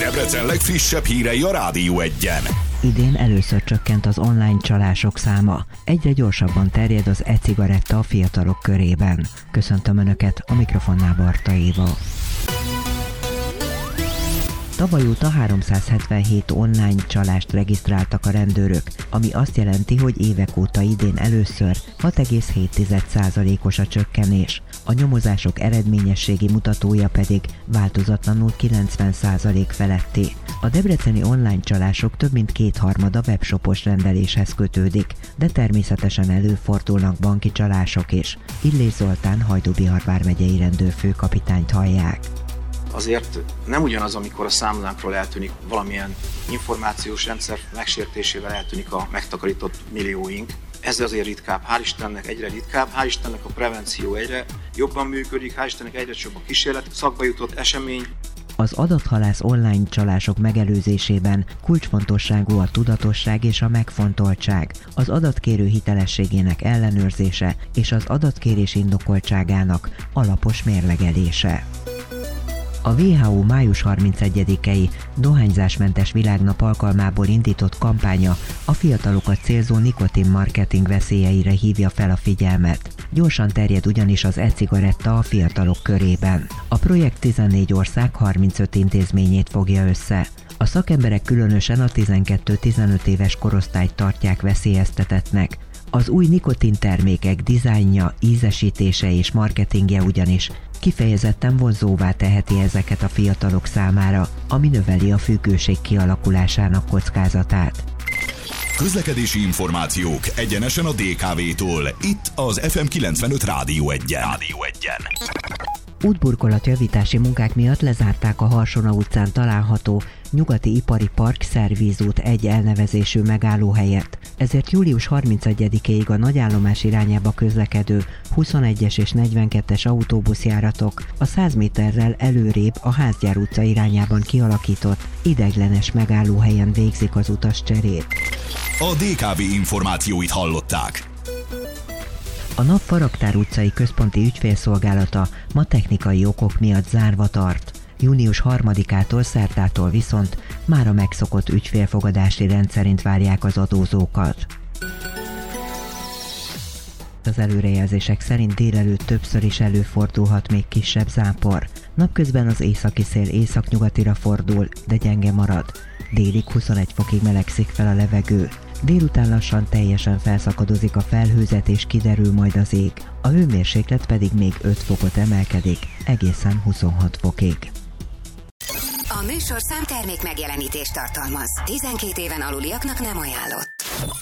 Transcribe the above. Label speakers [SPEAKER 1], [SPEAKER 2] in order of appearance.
[SPEAKER 1] Debrecen legfrissebb hírei a Rádió Egyen.
[SPEAKER 2] Idén először csökkent az online csalások száma. Egyre gyorsabban terjed az e-cigaretta a fiatalok körében. Köszöntöm Önöket, a mikrofonnál Barta Éva. Tavaly óta 377 online csalást regisztráltak a rendőrök, ami azt jelenti, hogy évek óta idén először 6,7%-os a csökkenés. A nyomozások eredményességi mutatója pedig változatlanul 90% feletti. A debreceni online csalások több mint kétharmada webshopos rendeléshez kötődik, de természetesen előfordulnak banki csalások is. Illés Zoltán Hajdú-Bihar vármegyei rendőrfőkapitányt hallják.
[SPEAKER 3] Azért nem ugyanaz, amikor a számlánkról eltűnik valamilyen információs rendszer megsértésével eltűnik a megtakarított millióink. Ez azért ritkább, hál' Istennek egyre ritkább, hál' Istennek a prevenció egyre jobban működik, hál' Istennek egyre csak a kísérlet szakba jutott esemény.
[SPEAKER 2] Az adathalász online csalások megelőzésében kulcsfontosságú a tudatosság és a megfontoltság, az adatkérő hitelességének ellenőrzése és az adatkérés indokoltságának alapos mérlegelése. A WHO május 31-i dohányzásmentes világnap alkalmából indított kampánya a fiatalokat célzó nikotin marketing veszélyeire hívja fel a figyelmet. Gyorsan terjed ugyanis az e-cigaretta a fiatalok körében. A projekt 14 ország 35 intézményét fogja össze. A szakemberek különösen a 12-15 éves korosztályt tartják veszélyeztetettnek. Az új nikotintermékek dizájnja, ízesítése és marketingje ugyanis kifejezetten vonzóvá teheti ezeket a fiatalok számára, ami növeli a függőség kialakulásának kockázatát.
[SPEAKER 1] Közlekedési információk egyenesen a DKV-tól, itt az FM 95 Rádió Egyen.
[SPEAKER 2] Útburkolatjavítási munkák miatt lezárták a Harsona utcán található Nyugati Ipari Park Szervízút 1 elnevezésű megállóhelyet. Ezért július 31-ig a nagyállomás irányába közlekedő 21-es és 42-es autóbuszjáratok a 100 méterrel előrébb a Házgyár utca irányában kialakított ideiglenes megállóhelyen végzik az utascserét.
[SPEAKER 1] A DKV információit hallották.
[SPEAKER 2] A NAV Faraktár utcai központi ügyfélszolgálata ma technikai okok miatt zárva tart. Június 3-ától szerdától viszont már a megszokott ügyfélfogadási rendszerint várják az adózókat. Az előrejelzések szerint délelőtt többször is előfordulhat még kisebb zápor. Napközben az északi szél északnyugatira fordul, de gyenge marad. Délig 21 fokig melegszik fel a levegő. Délután lassan teljesen felszakadozik a felhőzet és kiderül majd az ég. A hőmérséklet pedig még 5 fokot emelkedik, egészen 26 fokig.
[SPEAKER 4] A műsorszám termék megjelenítést tartalmaz. 12 éven aluliaknak nem ajánlott.